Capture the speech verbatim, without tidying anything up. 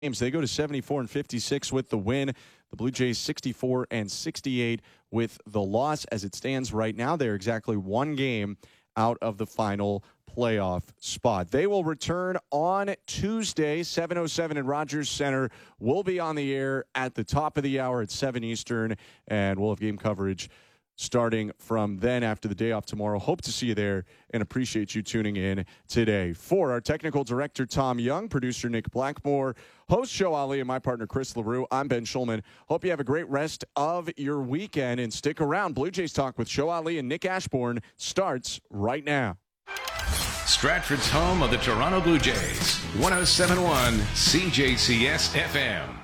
games. They go to seventy-four and fifty-six with the win. The Blue Jays sixty-four and sixty-eight with the loss. As it stands right now, they're exactly one game out of the final playoff spot. They will return on Tuesday, seven oh seven at Rogers Center. We'll be on the air at the top of the hour at seven Eastern, and we'll have game coverage starting from then after the day off tomorrow. Hope to see you there and appreciate you tuning in today. For our technical director, Tom Young, producer Nick Blackmore, host Joe Ali, and my partner, Chris LaRue, I'm Ben Schulman. Hope you have a great rest of your weekend, and stick around. Blue Jays Talk with Joe Ali and Nick Ashbourne starts right now. Stratford's home of the Toronto Blue Jays, one oh seven point one C J C S F M.